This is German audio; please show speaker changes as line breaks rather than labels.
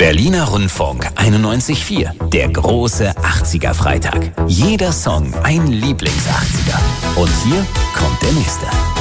Berliner Rundfunk 91.4. Der große 80er Freitag. Jeder Song ein Lieblings-80er. Und hier kommt der nächste.